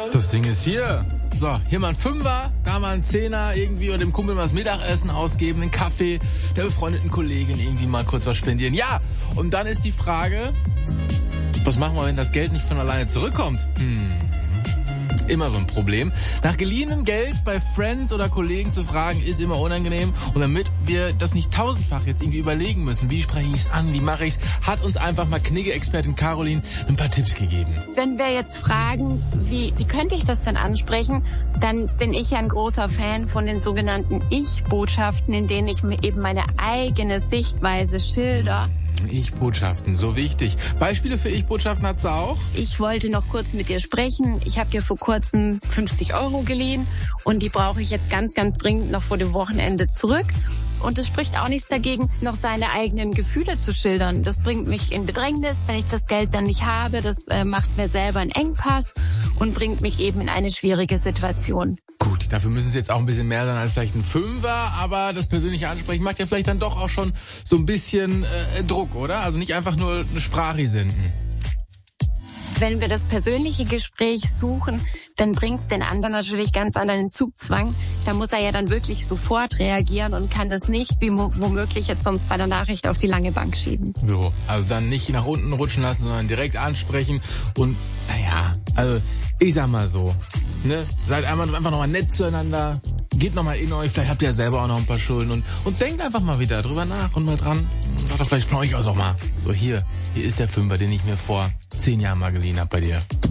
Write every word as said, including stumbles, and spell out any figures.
Das Ding ist hier. So, hier mal ein Fünfer, da mal ein Zehner irgendwie oder dem Kumpel mal das Mittagessen ausgeben, einen Kaffee, der befreundeten Kollegin irgendwie mal kurz was spendieren. Ja, und dann ist die Frage, was machen wir, wenn das Geld nicht von alleine zurückkommt? Hm. Immer so ein Problem. Nach geliehenem Geld bei Friends oder Kollegen zu fragen, ist immer unangenehm. Und damit wir das nicht tausendfach jetzt irgendwie überlegen müssen, wie spreche ich es an, wie mache ich es, hat uns einfach mal Knigge-Expertin Caroline ein paar Tipps gegeben. Wenn wir jetzt fragen, wie, wie könnte ich das denn ansprechen, dann bin ich ja ein großer Fan von den sogenannten Ich-Botschaften, in denen ich mir eben meine eigene Sichtweise schilder. Ich-Botschaften, so wichtig. Beispiele für Ich-Botschaften hat sie auch? Ich wollte noch kurz mit dir sprechen. Ich habe dir vor kurzem fünfzig Euro geliehen und die brauche ich jetzt ganz, ganz dringend noch vor dem Wochenende zurück. Und es spricht auch nichts dagegen, noch seine eigenen Gefühle zu schildern. Das bringt mich in Bedrängnis, wenn ich das Geld dann nicht habe. Das äh, macht mir selber einen Engpass und bringt mich eben in eine schwierige Situation. Gut, dafür müssen es jetzt auch ein bisschen mehr sein als vielleicht ein Fünfer, aber das persönliche Ansprechen macht ja vielleicht dann doch auch schon so ein bisschen äh, Druck, oder? Also nicht einfach nur eine Sprache senden. Wenn wir das persönliche Gespräch suchen, dann bringt es den anderen natürlich ganz anderen Zugzwang. Da muss er ja dann wirklich sofort reagieren und kann das nicht, wie womöglich jetzt sonst bei der Nachricht, auf die lange Bank schieben. So, also dann nicht nach unten rutschen lassen, sondern direkt ansprechen und, naja, also ich sag mal so, ne, seid einmal einfach nochmal nett zueinander, geht nochmal in euch, vielleicht habt ihr ja selber auch noch ein paar Schulden und, und denkt einfach mal wieder drüber nach und mal dran. Sagt doch vielleicht von euch aus auch mal, so hier, hier ist der Fünfer, den ich mir vor zehn Jahren mal geliehen habe bei dir.